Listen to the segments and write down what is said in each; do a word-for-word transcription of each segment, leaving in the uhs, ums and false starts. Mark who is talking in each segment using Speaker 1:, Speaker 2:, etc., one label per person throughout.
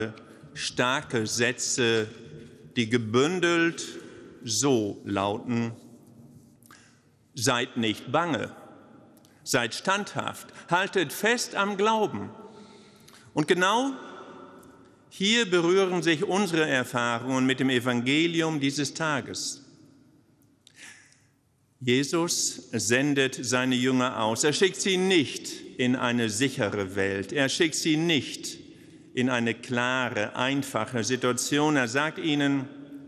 Speaker 1: starke Sätze, die gebündelt so lauten: Seid nicht bange, seid standhaft, haltet fest am Glauben. Und genau hier berühren sich unsere Erfahrungen mit dem Evangelium dieses Tages. Jesus sendet seine Jünger aus. Er schickt sie nicht in eine sichere Welt. Er schickt sie nicht in eine klare, einfache Situation. Er sagt ihnen: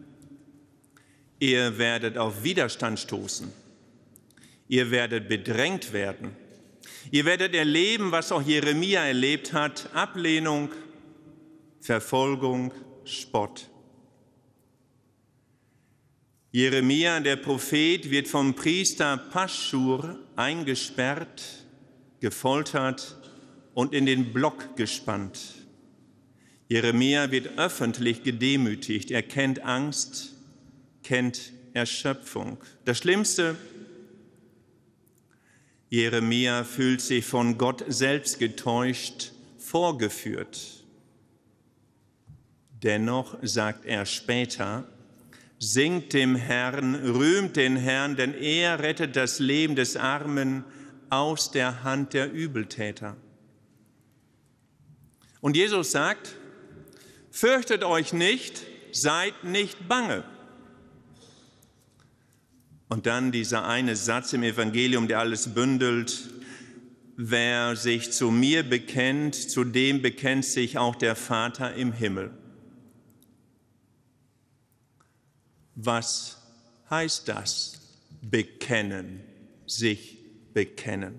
Speaker 1: Ihr werdet auf Widerstand stoßen. Ihr werdet bedrängt werden. Ihr werdet erleben, was auch Jeremia erlebt hat: Ablehnung, Verfolgung, Spott. Jeremia, der Prophet, wird vom Priester Paschur eingesperrt, gefoltert und in den Block gespannt. Jeremia wird öffentlich gedemütigt. Er kennt Angst, kennt Erschöpfung. Das Schlimmste: Jeremia fühlt sich von Gott selbst getäuscht, vorgeführt. Dennoch sagt er später: Singt dem Herrn, rühmt den Herrn, denn er rettet das Leben des Armen aus der Hand der Übeltäter. Und Jesus sagt: Fürchtet euch nicht, seid nicht bange. Und dann dieser eine Satz im Evangelium, der alles bündelt: Wer sich zu mir bekennt, zu dem bekennt sich auch der Vater im Himmel. Was heißt das? Bekennen, sich bekennen.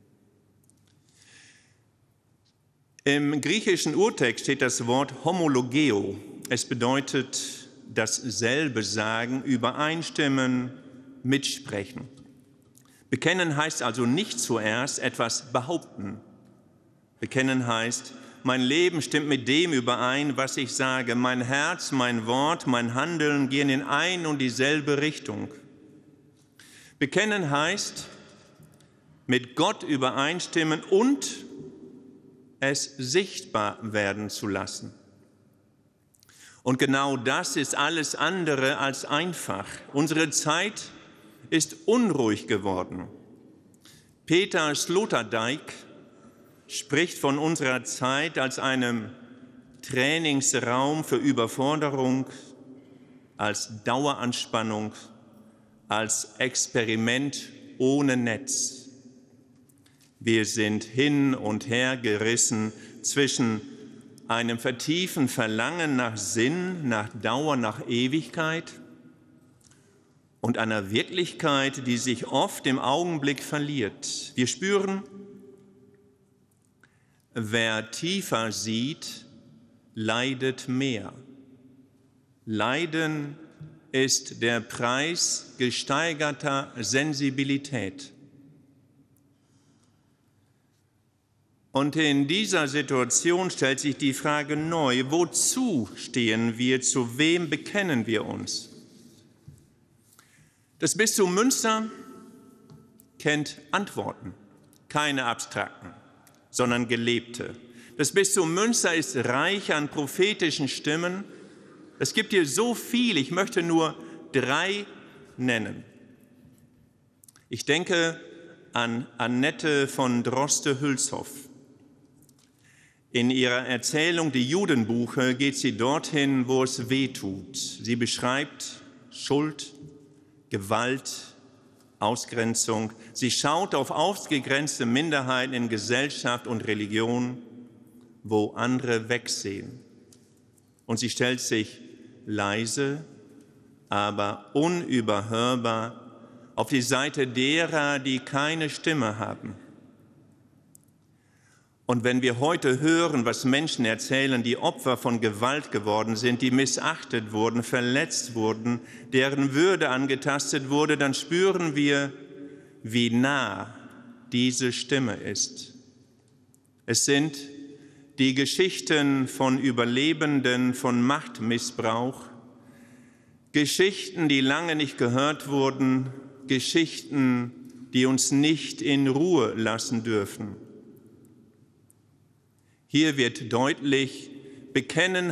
Speaker 1: Im griechischen Urtext steht das Wort homologeo. Es bedeutet dasselbe sagen, übereinstimmen, mitsprechen. Bekennen heißt also nicht zuerst etwas behaupten. Bekennen heißt: Mein Leben stimmt mit dem überein, was ich sage. Mein Herz, mein Wort, mein Handeln gehen in ein und dieselbe Richtung. Bekennen heißt mit Gott übereinstimmen und es sichtbar werden zu lassen. Und genau das ist alles andere als einfach. Unsere Zeit ist unruhig geworden. Peter Sloterdijk spricht von unserer Zeit als einem Trainingsraum für Überforderung, als Daueranspannung, als Experiment ohne Netz. Wir sind hin und her gerissen zwischen einem vertieften Verlangen nach Sinn, nach Dauer, nach Ewigkeit und einer Wirklichkeit, die sich oft im Augenblick verliert. Wir spüren: Wer tiefer sieht, leidet mehr. Leiden ist der Preis gesteigerter Sensibilität. Und in dieser Situation stellt sich die Frage neu: Wozu stehen wir, zu wem bekennen wir uns? Das Bistum Münster kennt Antworten, keine abstrakten, sondern gelebte. Das Bistum Münster ist reich an prophetischen Stimmen. Es gibt hier so viel, ich möchte nur drei nennen. Ich denke an Annette von Droste-Hülshoff. In ihrer Erzählung Die Judenbuche geht sie dorthin, wo es weh tut. Sie beschreibt Schuld, Gewalt, Ausgrenzung. Sie schaut auf ausgegrenzte Minderheiten in Gesellschaft und Religion, wo andere wegsehen. Und sie stellt sich leise, aber unüberhörbar auf die Seite derer, die keine Stimme haben. Und wenn wir heute hören, was Menschen erzählen, die Opfer von Gewalt geworden sind, die missachtet wurden, verletzt wurden, deren Würde angetastet wurde, dann spüren wir, wie nah diese Stimme ist. Es sind die Geschichten von Überlebenden von Machtmissbrauch, Geschichten, die lange nicht gehört wurden, Geschichten, die uns nicht in Ruhe lassen dürfen. Hier wird deutlich: Bekennen